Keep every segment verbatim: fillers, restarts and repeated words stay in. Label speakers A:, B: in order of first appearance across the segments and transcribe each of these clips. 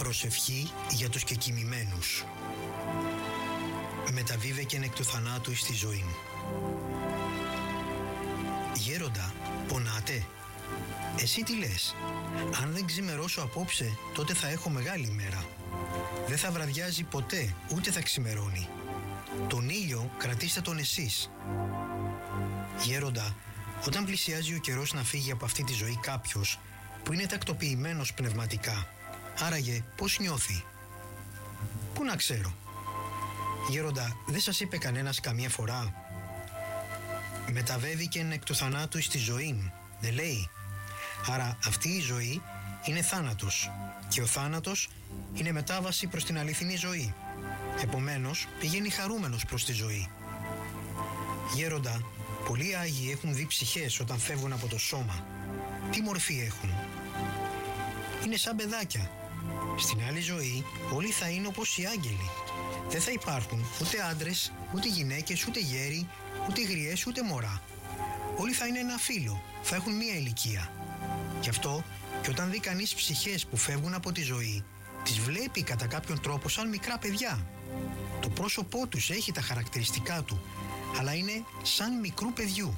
A: Προσευχή για τους κεκοιμημένους. Μεταβίβεκεν εκ του θανάτου εις τη ζωή. Γέροντα, πονάτε? Εσύ τι λες? Αν δεν ξημερώσω απόψε, τότε θα έχω μεγάλη μέρα. Δεν θα βραδιάζει ποτέ, ούτε θα ξημερώνει. Τον ήλιο κρατήστε τον εσείς. Γέροντα, όταν πλησιάζει ο καιρός να φύγει από αυτή τη ζωή κάποιος που είναι τακτοποιημένος πνευματικά, άραγε πώς νιώθει? Πού να ξέρω? Γέροντα, δεν σας είπε κανένας καμία φορά? Μεταβέβηκεν εκ του θανάτου εις τη ζωή, δεν λέει? Άρα αυτή η ζωή είναι θάνατος και ο θάνατος είναι μετάβαση προς την αληθινή ζωή. Επομένως πηγαίνει χαρούμενος προς τη ζωή. Γέροντα, πολλοί Άγιοι έχουν δει ψυχές όταν φεύγουν από το σώμα. Τι μορφή έχουν? Είναι σαν παιδάκια. Στην άλλη ζωή όλοι θα είναι όπως οι άγγελοι. Δεν θα υπάρχουν ούτε άντρες, ούτε γυναίκες, ούτε γέροι, ούτε γριές, ούτε μωρά. Όλοι θα είναι ένα φύλο, θα έχουν μία ηλικία. Γι' αυτό και όταν δει κανείς ψυχές που φεύγουν από τη ζωή, τις βλέπει κατά κάποιον τρόπο σαν μικρά παιδιά. Το πρόσωπό τους έχει τα χαρακτηριστικά του, αλλά είναι σαν μικρού παιδιού.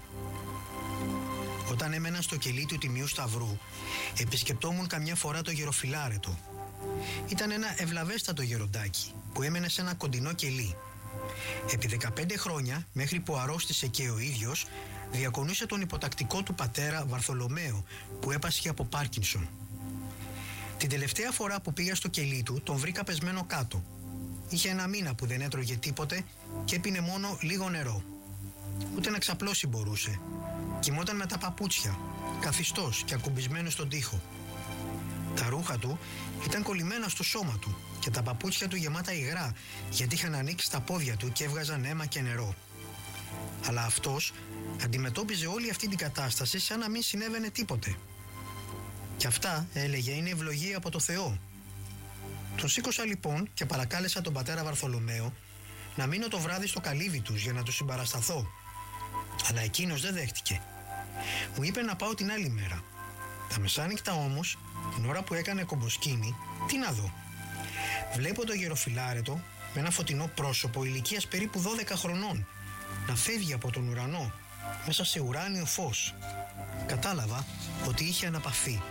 A: Όταν έμενα στο κελί του Τιμίου Σταυρού, επισκεπτόμουν καμιά φορά το γεροφυλάρετο. Ήταν ένα ευλαβέστατο γεροντάκι που έμενε σε ένα κοντινό κελί. Επί δεκαπέντε χρόνια, μέχρι που αρρώστησε και ο ίδιος, διακονούσε τον υποτακτικό του πατέρα Βαρθολομαίο που έπασχε από Πάρκινσον. Την τελευταία φορά που πήγα στο κελί του, τον βρήκα πεσμένο κάτω. Είχε ένα μήνα που δεν έτρωγε τίποτε και έπινε μόνο λίγο νερό. Ούτε να ξαπλώσει μπορούσε. Κοιμόταν με τα παπούτσια, καθιστός και ακουμπισμένος στον τοίχο. Τα ρούχα του ήταν κολλημένα στο σώμα του και τα παπούτσια του γεμάτα υγρά, γιατί είχαν ανοίξει τα πόδια του και έβγαζαν αίμα και νερό. Αλλά αυτός αντιμετώπιζε όλη αυτή την κατάσταση σαν να μην συνέβαινε τίποτε. Και αυτά, έλεγε, είναι ευλογία από το Θεό. Τον σήκωσα λοιπόν και παρακάλεσα τον πατέρα Βαρθολομαίο να μείνω το βράδυ στο καλύβι τους για να του συμπαρασταθώ. Αλλά εκείνος δεν δέχτηκε. Μου είπε να πάω την άλλη μέρα. Τα μεσάνυχτα όμως, την ώρα που έκανε κομποσκίνη, τι να δω? Βλέπω το γεροφυλάρετο με ένα φωτεινό πρόσωπο ηλικίας περίπου δώδεκα χρονών να φεύγει από τον ουρανό μέσα σε ουράνιο φως. Κατάλαβα ότι είχε αναπαυθεί.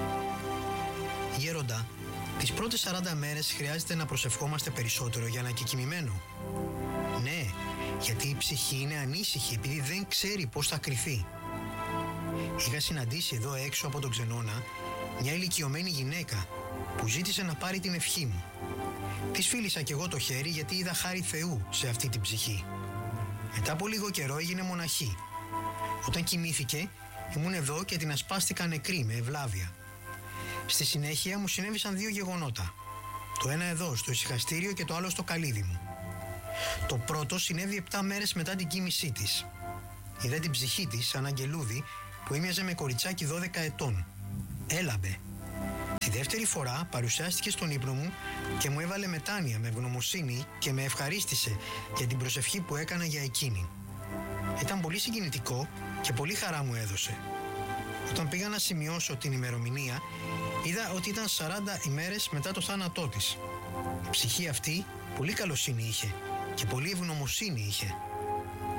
A: Γέροντα, τις πρώτες σαράντα μέρες χρειάζεται να προσευχόμαστε περισσότερο για να κεκοιμημένο. Ναι, γιατί η ψυχή είναι ανήσυχη επειδή δεν ξέρει πώς θα κρυθεί. Είχα συναντήσει εδώ έξω από τον Ξενώνα μια ηλικιωμένη γυναίκα που ζήτησε να πάρει την ευχή μου. Της φίλησα κι εγώ το χέρι γιατί είδα χάρη Θεού σε αυτή την ψυχή. Μετά από λίγο καιρό έγινε μοναχή. Όταν κοιμήθηκε ήμουν εδώ και την ασπάστηκα νεκρή με ευλάβεια. Στη συνέχεια μου συνέβησαν δύο γεγονότα. Το ένα εδώ στο ησυχαστήριο και το άλλο στο καλύδι μου. Το πρώτο συνέβη επτά μέρες μετά την κοίμησή της. Είδα την ψυχή της σαν αγγελούδι που έμοιαζε με κοριτσάκι δώδεκα ετών. Έλαμπε. Τη δεύτερη φορά παρουσιάστηκε στον ύπνο μου και μου έβαλε μετάνοια με ευγνωμοσύνη και με ευχαρίστησε για την προσευχή που έκανα για εκείνη. Ήταν πολύ συγκινητικό και πολύ χαρά μου έδωσε. Όταν πήγα να σημειώσω την ημερομηνία, είδα ότι ήταν σαράντα ημέρες μετά το θάνατό της. Η ψυχή αυτή πολύ καλοσύνη είχε και πολύ ευγνωμοσύνη είχε.